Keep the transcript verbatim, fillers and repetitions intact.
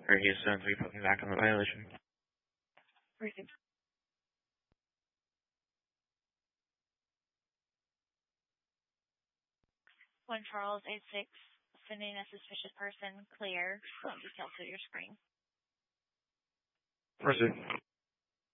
For Houston, we put me back on the violation. Received. One Charles eight six, sending a suspicious person, clear. Phone details to your screen. Proceed.